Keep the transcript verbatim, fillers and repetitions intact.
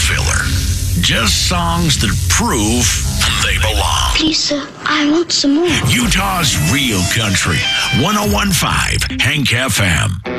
filler. Just songs that prove they belong. Please, sir, I want some more. Utah's real country. one oh one point five Hank F M.